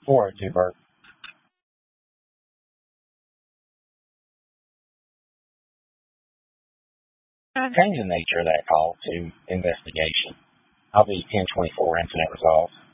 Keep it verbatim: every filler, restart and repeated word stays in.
four oh two, Bert. Change the nature of that call to investigation. I'll be ten twenty-four incident resolved.